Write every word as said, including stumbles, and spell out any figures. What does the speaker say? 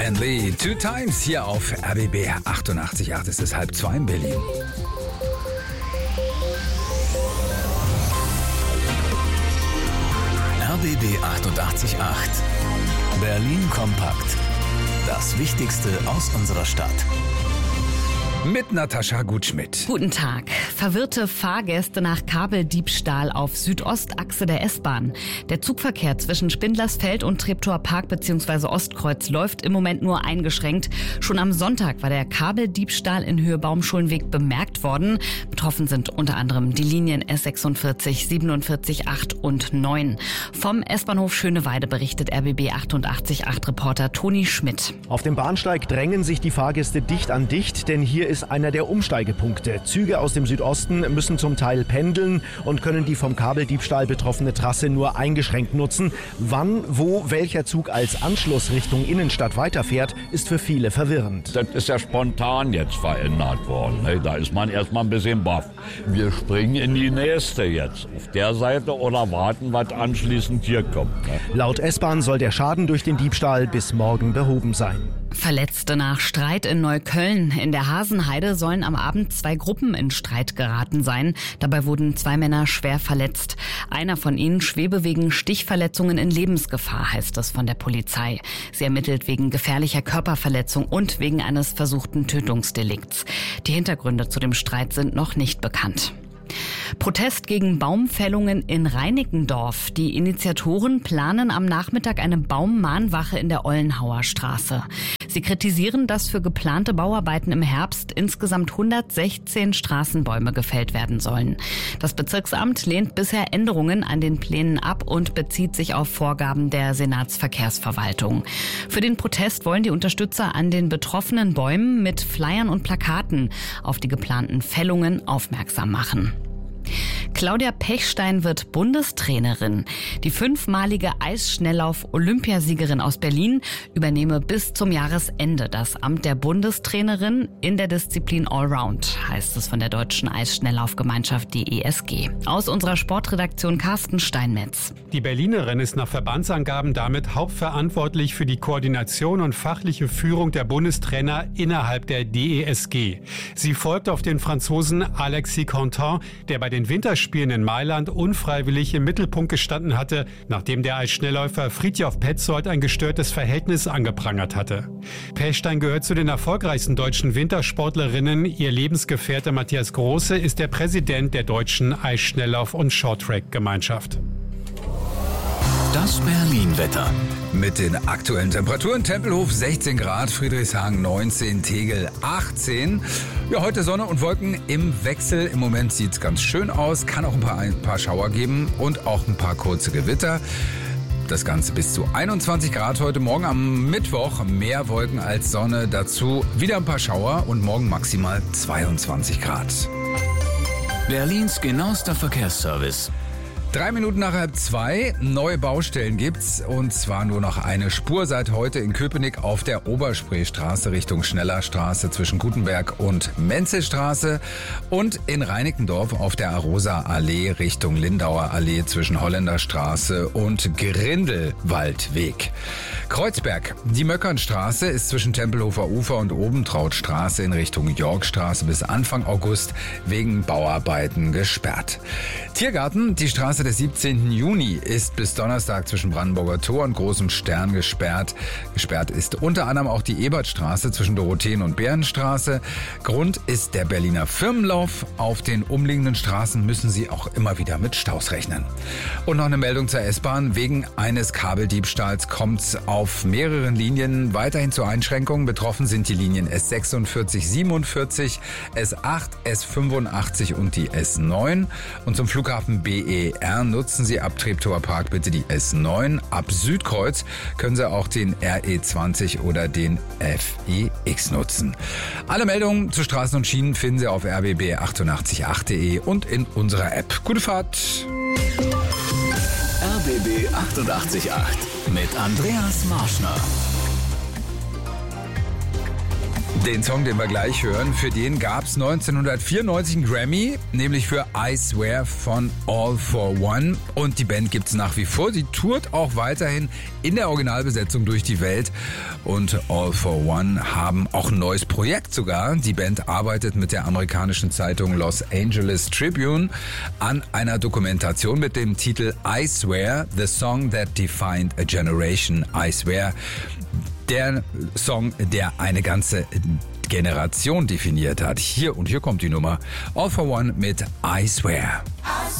and Lee, Two Times hier auf R B B achtundachtzig Komma acht. Es ist halb zwei in Berlin. R B B achtundachtzig Komma acht. Berlin kompakt. Das Wichtigste aus unserer Stadt. Mit Natascha Gutschmidt. Guten Tag. Verwirrte Fahrgäste nach Kabeldiebstahl auf Südostachse der S-Bahn. Der Zugverkehr zwischen Spindlersfeld und Treptower Park bzw. Ostkreuz läuft im Moment nur eingeschränkt. Schon am Sonntag war der Kabeldiebstahl in Höhe Baumschulenweg bemerkt worden. Betroffen sind unter anderem die Linien S sechsundvierzig, siebenundvierzig, acht und neun. Vom S-Bahnhof Schöneweide berichtet R B B achtundachtzig Komma acht Reporter Toni Schmidt. Auf dem Bahnsteig drängen sich die Fahrgäste dicht an dicht, denn hier ist einer der Umsteigepunkte. Züge aus dem Südosten müssen zum Teil pendeln und können die vom Kabeldiebstahl betroffene Trasse nur eingeschränkt nutzen. Wann, wo, welcher Zug als Anschluss Richtung Innenstadt weiterfährt, ist für viele verwirrend. Das ist ja spontan jetzt verändert worden. Da ist man erstmal ein bisschen baff. Wir springen in die nächste jetzt. Auf der Seite oder warten, was anschließend hier kommt. Laut S-Bahn soll der Schaden durch den Diebstahl bis morgen behoben sein. Verletzte nach Streit in Neukölln. In der Hasenheide sollen am Abend zwei Gruppen in Streit geraten sein. Dabei wurden zwei Männer schwer verletzt. Einer von ihnen schwebe wegen Stichverletzungen in Lebensgefahr, heißt es von der Polizei. Sie ermittelt wegen gefährlicher Körperverletzung und wegen eines versuchten Tötungsdelikts. Die Hintergründe zu dem Streit sind noch nicht bekannt. Protest gegen Baumfällungen in Reinickendorf. Die Initiatoren planen am Nachmittag eine Baummahnwache in der Ollenhauer Straße. Sie kritisieren, dass für geplante Bauarbeiten im Herbst insgesamt hundertsechzehn Straßenbäume gefällt werden sollen. Das Bezirksamt lehnt bisher Änderungen an den Plänen ab und bezieht sich auf Vorgaben der Senatsverkehrsverwaltung. Für den Protest wollen die Unterstützer an den betroffenen Bäumen mit Flyern und Plakaten auf die geplanten Fällungen aufmerksam machen. Claudia Pechstein wird Bundestrainerin. Die fünfmalige Eisschnelllauf-Olympiasiegerin aus Berlin übernehme bis zum Jahresende das Amt der Bundestrainerin in der Disziplin Allround, heißt es von der Deutschen Eisschnelllaufgemeinschaft D E S G. Aus unserer Sportredaktion Carsten Steinmetz. Die Berlinerin ist nach Verbandsangaben damit hauptverantwortlich für die Koordination und fachliche Führung der Bundestrainer innerhalb der D E S G. Sie folgt auf den Franzosen Alexis Contant, der bei den Winterspielen in Mailand unfreiwillig im Mittelpunkt gestanden hatte, nachdem der Eisschnellläufer Fridtjof Petzold ein gestörtes Verhältnis angeprangert hatte. Pechstein gehört zu den erfolgreichsten deutschen Wintersportlerinnen. Ihr Lebensgefährte Matthias Große ist der Präsident der Deutschen Eisschnelllauf- und Shorttrack-Gemeinschaft. Das Berlin-Wetter. Mit den aktuellen Temperaturen: Tempelhof sechzehn Grad, Friedrichshagen neunzehn, Tegel achtzehn. Ja, heute Sonne und Wolken im Wechsel. Im Moment sieht es ganz schön aus. Kann auch ein paar, ein paar Schauer geben und auch ein paar kurze Gewitter. Das Ganze bis zu einundzwanzig Grad heute. Morgen am Mittwoch mehr Wolken als Sonne. Dazu wieder ein paar Schauer und morgen maximal zweiundzwanzig Grad. Berlins genauester Verkehrsservice. Drei Minuten nach halb zwei, neue Baustellen gibt's, und zwar nur noch eine Spur seit heute in Köpenick auf der Oberspreestraße Richtung Schnellerstraße zwischen Gutenberg und Menzelstraße und in Reinickendorf auf der Arosa Allee Richtung Lindauer Allee zwischen Holländerstraße und Grindelwaldweg. Kreuzberg, die Möckernstraße ist zwischen Tempelhofer Ufer und Obentrautstraße in Richtung Yorkstraße bis Anfang August wegen Bauarbeiten gesperrt. Tiergarten, die Straße des siebzehnten Juni ist bis Donnerstag zwischen Brandenburger Tor und Großem Stern gesperrt. Gesperrt ist unter anderem auch die Ebertstraße zwischen Dorotheen- und Bärenstraße. Grund ist der Berliner Firmenlauf. Auf den umliegenden Straßen müssen Sie auch immer wieder mit Staus rechnen. Und noch eine Meldung zur S-Bahn. Wegen eines Kabeldiebstahls kommt es auf mehreren Linien weiterhin zu Einschränkungen. Betroffen sind die Linien S sechsundvierzig, siebenundvierzig, S acht, S fünfundachtzig und die S neun. Und zum Flughafen B E R nutzen Sie ab Treptower Park bitte die S neun. Ab Südkreuz können Sie auch den R E zwanzig oder den F E X nutzen. Alle Meldungen zu Straßen und Schienen finden Sie auf r b b achtundachtzig Komma acht punkt de und in unserer App. Gute Fahrt! R B B achtundachtzig Komma acht mit Andreas Marschner. Den Song, den wir gleich hören, für den gab es neunzehnhundertvierundneunzig einen Grammy, nämlich für I Swear von All for One. Und die Band gibt es nach wie vor. Sie tourt auch weiterhin in der Originalbesetzung durch die Welt. Und All for One haben auch ein neues Projekt sogar. Die Band arbeitet mit der amerikanischen Zeitung Los Angeles Tribune an einer Dokumentation mit dem Titel I Swear, The Song That Defined a Generation. I Swear. Der Song, der eine ganze Generation definiert hat. Hier und hier kommt die Nummer All for One mit I Swear.